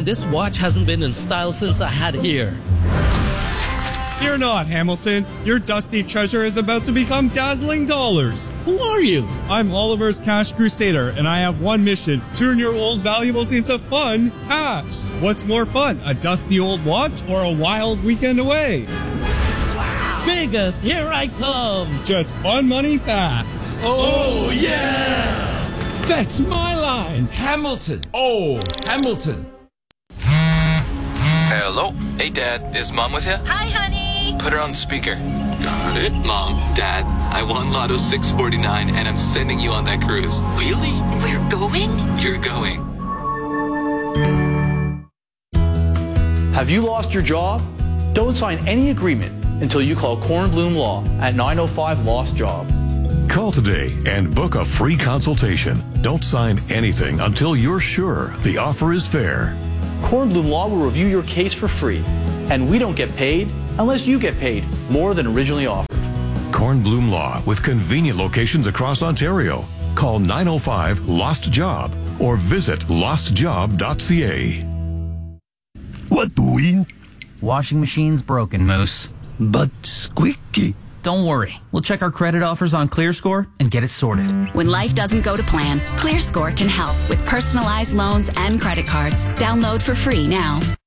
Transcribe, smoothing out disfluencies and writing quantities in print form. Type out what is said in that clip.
man, this watch hasn't been in style since I had it here. Fear not, Hamilton. Your dusty treasure is about to become dazzling dollars. Who are you? I'm Oliver's Cash Crusader, and I have one mission. Turn your old valuables into fun cash. What's more fun, a dusty old watch or a wild weekend away? Vegas, here I come. Just fun money fast. Oh, yeah. That's my line. Hamilton. Oh, Hamilton. Hello? Hey, Dad. Is Mom with you? Hi, honey. Put her on speaker. Got it, Mom. Dad, I won Lotto 649 and I'm sending you on that cruise. Really? We're going? You're going. Have you lost your job? Don't sign any agreement until you call Kornblum Law at 905-LOST-JOB. Call today and book a free consultation. Don't sign anything until you're sure the offer is fair. Kornblum Law will review your case for free, and we don't get paid unless you get paid more than originally offered. Kornblum Law with convenient locations across Ontario. Call 905-LOST-JOB or visit lostjob.ca. What doing? Washing machine's broken, Moose. But squeaky. Don't worry. We'll check our credit offers on ClearScore and get it sorted. When life doesn't go to plan, ClearScore can help with personalized loans and credit cards. Download for free now.